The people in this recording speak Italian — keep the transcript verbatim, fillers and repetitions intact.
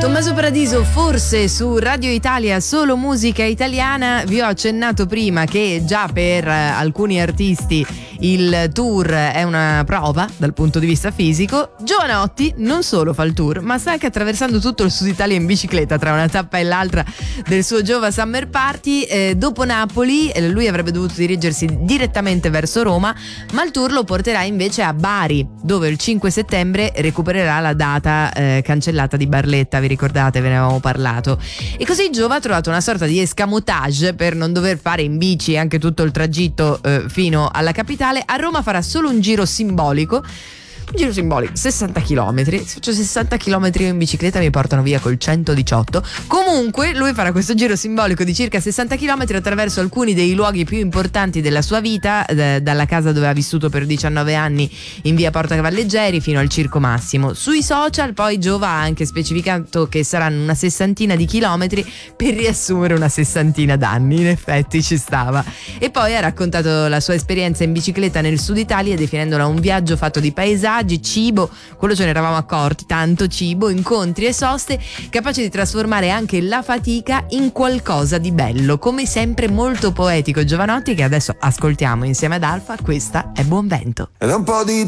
Tommaso Paradiso, forse su Radio Italia, solo musica italiana. Vi ho accennato prima che già per eh, alcuni artisti il tour è una prova dal punto di vista fisico. Giovanotti non solo fa il tour, ma sta anche attraversando tutto il Sud Italia in bicicletta tra una tappa e l'altra del suo Giova Summer Party. Eh, dopo Napoli eh, lui avrebbe dovuto dirigersi direttamente verso Roma, ma il tour lo porterà invece a Bari, dove il cinque settembre recupererà la data eh, cancellata di Barletta. Vi ricordate, ve ne avevamo parlato. E così Giova ha trovato una sorta di escamotage per non dover fare in bici anche tutto il tragitto eh, fino alla capitale. A Roma farà solo un giro simbolico. Un giro simbolico, sessanta chilometri. Se faccio sessanta chilometri in bicicletta mi portano via col centodiciotto. Comunque lui farà questo giro simbolico di circa sessanta chilometri attraverso alcuni dei luoghi più importanti della sua vita, d- dalla casa dove ha vissuto per diciannove anni in via Porta Cavalleggeri fino al Circo Massimo. Sui social poi Giova ha anche specificato che saranno una sessantina di chilometri per riassumere una sessantina d'anni. In effetti ci stava. E poi ha raccontato la sua esperienza in bicicletta nel Sud Italia, definendola un viaggio fatto di paesaggi, cibo, quello ce ne eravamo accorti, tanto cibo, incontri e soste, capace di trasformare anche la fatica in qualcosa di bello. Come sempre molto poetico Giovanotti, che adesso ascoltiamo insieme ad Alfa. Questa è Buon Vento. Ed è un po' di